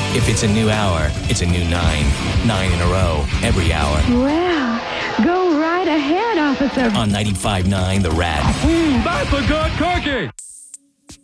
If it's a new hour, it's a new 9. 9 in a row, every hour. Well, go right ahead, officer. On 95.9 The Rat. That's a good cookie.